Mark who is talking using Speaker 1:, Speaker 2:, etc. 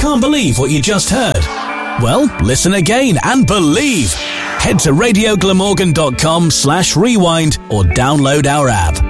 Speaker 1: Can't believe what you just heard? Well, listen again and believe. Head to radioglamorgan.com/rewind or download our app.